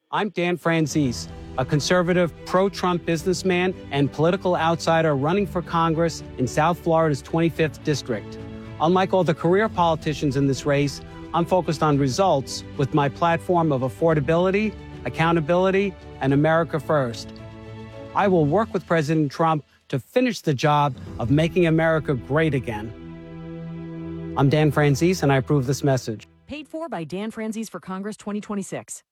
I'm Dan Franzese, a conservative, pro-Trump businessman and political outsider running for Congress in South Florida's 25th district. Unlike all the career politicians in this race, I'm focused on results with my platform of affordability, accountability, and America first. I will work with President Trump to finish the job of making America great again. I'm Dan Franzese, and I approve this message. Paid for by Dan Franzese for Congress 2026.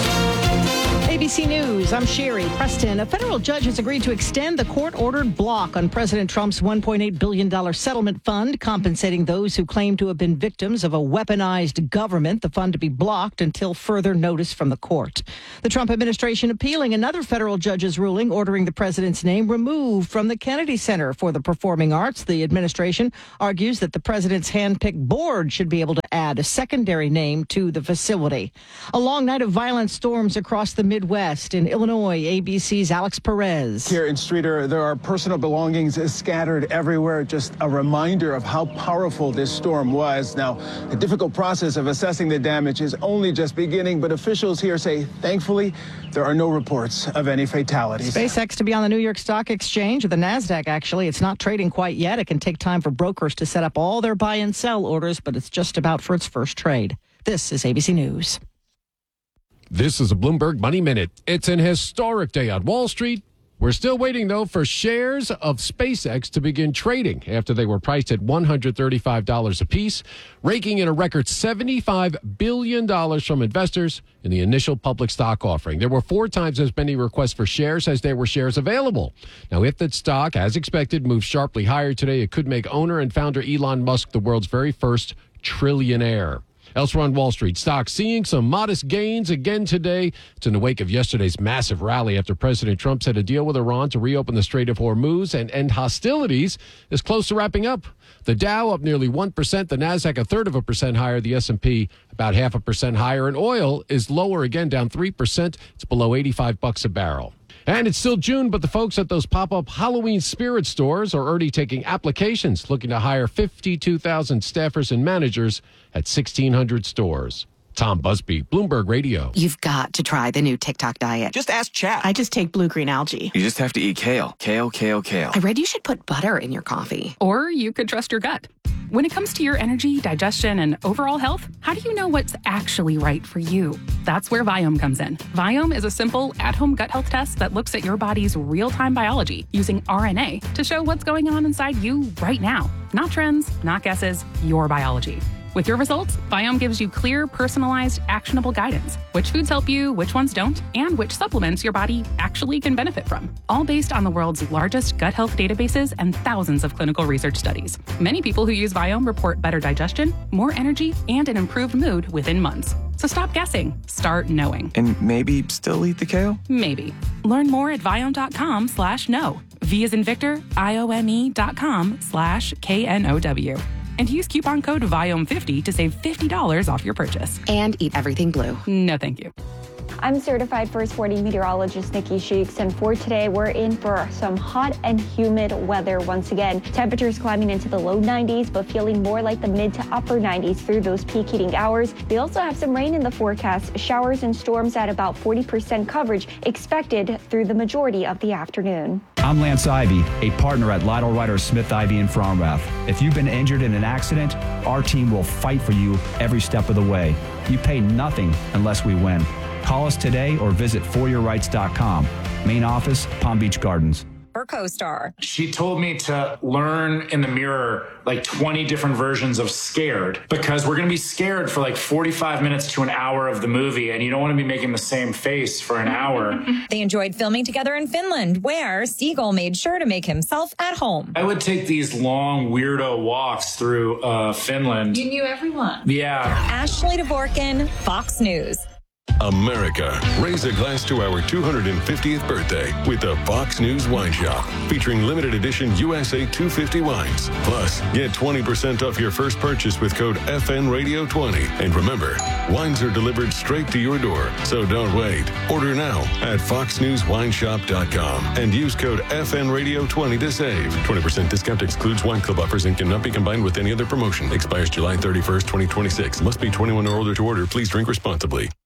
ABC News, I'm Sherry Preston. A federal judge has agreed to extend the court-ordered block on President Trump's $1.8 billion settlement fund, compensating those who claim to have been victims of a weaponized government. The fund to be blocked until further notice from the court. The Trump administration appealing another federal judge's ruling ordering the president's name removed from the Kennedy Center for the Performing Arts. The administration argues that the president's hand-picked board should be able to add a secondary name to the facility. A long night of violent storms across the Midwest. In Illinois, ABC's Alex Perez. Here in Streeter, there are personal belongings scattered everywhere. Just a reminder of how powerful this storm was. Now, the difficult process of assessing the damage is only just beginning, but officials here say, thankfully, there are no reports of any fatalities. SpaceX to be on the New York Stock Exchange, or the NASDAQ, actually. It's not trading quite yet. It can take time for brokers to set up all their buy and sell orders, but it's just about for its first trade. This is ABC News. This is a Bloomberg Money Minute. It's an historic day on Wall Street. We're still waiting, though, for shares of SpaceX to begin trading after they were priced at $135 apiece, raking in a record $75 billion from investors in the initial public stock offering. There were 4 times as many requests for shares as there were shares available. Now, if that stock, as expected, moves sharply higher today, it could make owner and founder Elon Musk the world's very first trillionaire. Elsewhere on Wall Street, stocks seeing some modest gains again today. It's in the wake of yesterday's massive rally after President Trump said a deal with Iran to reopen the Strait of Hormuz and end hostilities is close to wrapping up. The Dow up nearly 1%, the Nasdaq 0.33% higher, the S&P about 0.5% higher, and oil is lower again, down 3%. It's below $85 a barrel. And it's still June, but the folks at those pop-up Halloween spirit stores are already taking applications, looking to hire 52,000 staffers and managers at 1,600 stores. Tom Busby, Bloomberg Radio. You've got to try the new TikTok diet. Just ask chat. I just take blue-green algae. You just have to eat kale. Kale, kale, kale. I read you should put butter in your coffee. Or you could trust your gut. When it comes to your energy, digestion, and overall health, how do you know what's actually right for you? That's where Viome comes in. Viome is a simple, at-home gut health test that looks at your body's real-time biology using RNA to show what's going on inside you right now. Not trends, not guesses, your biology. With your results, Viome gives you clear, personalized, actionable guidance. Which foods help you, which ones don't, and which supplements your body actually can benefit from. All based on the world's largest gut health databases and thousands of clinical research studies. Many people who use Viome report better digestion, more energy, and an improved mood within months. So stop guessing. Start knowing. And maybe still eat the kale? Maybe. Learn more at Viome.com/know. V as in Victor, IOME.com/KNOW. And use coupon code VIOME50 to save $50 off your purchase. And eat everything blue. No, thank you. I'm certified first warning meteorologist Nikki Sheeks, and for today, we're in for some hot and humid weather once again. Temperatures climbing into the low 90s, but feeling more like the mid to upper 90s through those peak heating hours. We also have some rain in the forecast, showers and storms at about 40% coverage expected through the majority of the afternoon. I'm Lance Ivy, a partner at Lytle Ryder Smith Ivy in Fromrath. If you've been injured in an accident, our team will fight for you every step of the way. You pay nothing unless we win. Call us today or visit foryourrights.com. Main office, Palm Beach Gardens. Her co-star. She told me to learn in the mirror like 20 different versions of scared, because we're going to be scared for like 45 minutes to an hour of the movie, and you don't want to be making the same face for an hour. They enjoyed filming together in Finland, where Siegel made sure to make himself at home. I would take these long weirdo walks through Finland. You knew everyone. Yeah. Ashley Dvorkin, Fox News. America, raise a glass to our 250th birthday with the Fox News Wine Shop, featuring limited edition USA 250 wines. Plus, get 20% off your first purchase with code FNRadio20. And remember, wines are delivered straight to your door, so don't wait. Order now at foxnewswineshop.com and use code FNRadio20 to save. 20% discount excludes wine club offers and cannot be combined with any other promotion. Expires July 31st, 2026. Must be 21 or older to order. Please drink responsibly.